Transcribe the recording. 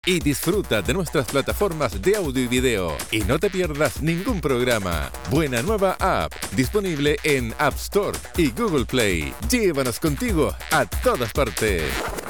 y disfruta de nuestras plataformas de audio y video. Y no te pierdas ningún programa. Buena Nueva App, disponible en App Store y Google Play. Llévanos contigo a todas partes.